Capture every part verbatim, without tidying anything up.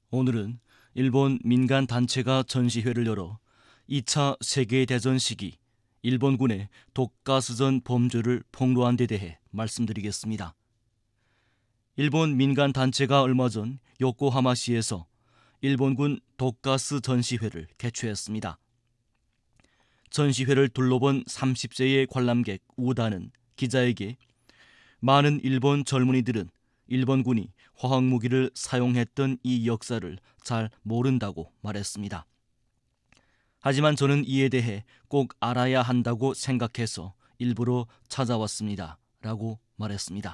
오늘은 일본 민간 단체가 전시회를 열어 이 차 세계대전 시기 일본군의 독가스전 범죄를 폭로한 데 대해 말씀드리겠습니다. 일본 민간 단체가 얼마 전 요코하마시에서 일본군 독가스 전시회를 개최했습니다. 전시회를 둘러본 삼십 세의 관람객 우다는 기자에게 많은 일본 젊은이들은 일본군이 화학무기를 사용했던 이 역사를 잘 모른다고 말했습니다. 하지만 저는 이에 대해 꼭 알아야 한다고 생각해서 일부러 찾아왔습니다. 라고 말했습니다.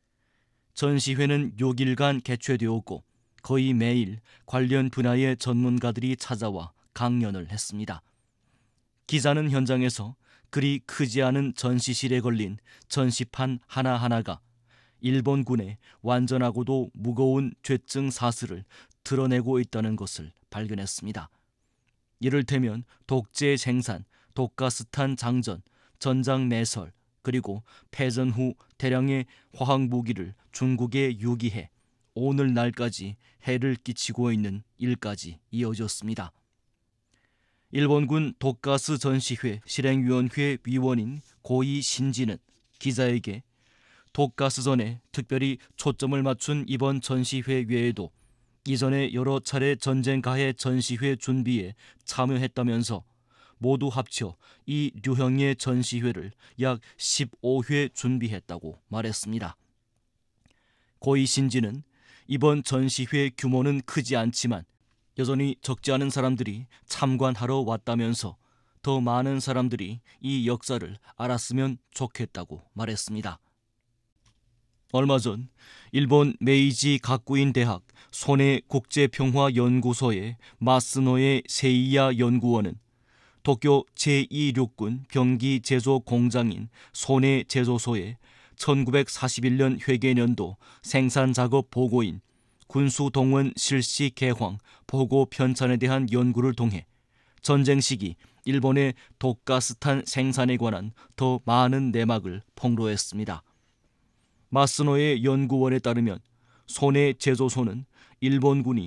전시회는 육 일간 개최되었고 거의 매일 관련 분야의 전문가들이 찾아와 강연을 했습니다. 기자는 현장에서 그리 크지 않은 전시실에 걸린 전시판 하나하나가 일본군의 완전하고도 무거운 죄증 사슬을 드러내고 있다는 것을 발견했습니다. 이를테면 독재 생산, 독가스탄 장전, 전장 매설, 그리고 패전 후 대량의 화학무기를 중국에 유기해 오늘날까지 해를 끼치고 있는 일까지 이어졌습니다. 일본군 독가스 전시회 실행위원회 위원인 고이 신지는 기자에게 독가스전에 특별히 초점을 맞춘 이번 전시회 외에도 이전에 여러 차례 전쟁 가해 전시회 준비에 참여했다면서 모두 합쳐 이 류형의 전시회를 약 십오 회 준비했다고 말했습니다. 고이 신지는 이번 전시회 규모는 크지 않지만 여전히 적지 않은 사람들이 참관하러 왔다면서 더 많은 사람들이 이 역사를 알았으면 좋겠다고 말했습니다. 얼마 전 일본 메이지 가쿠인 대학 소네 국제평화연구소의 마스노에 세이야 연구원은 도쿄 제이 육군 병기 제조 공장인 소네 제조소의 천구백사십일 년 회계년도 생산작업 보고인 군수동원 실시 개황 보고 편찬에 대한 연구를 통해 전쟁 시기 일본의 독가스탄 생산에 관한 더 많은 내막을 폭로했습니다. 마스노의 연구원에 따르면 소네 제조소는 일본군이